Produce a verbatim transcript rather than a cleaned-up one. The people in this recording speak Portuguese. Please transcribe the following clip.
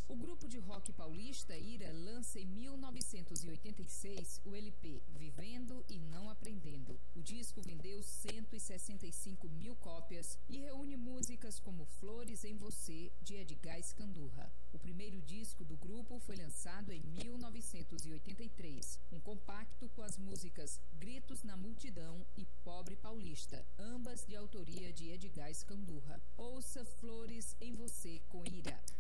O grupo de rock paulista Ira lança em mil novecentos e oitenta e seis o L P Vivendo e Não Aprendendo. O disco vendeu cento e sessenta e cinco mil cópias e reúne músicas como Flores em Você, de Edgar Escandurra. O primeiro disco do grupo foi lançado em mil novecentos e oitenta e três, um compacto com as músicas Gritos na Multidão e Pobre Paulista, ambas de autoria de Edgar Escandurra. Ouça Flores em Você com Ira.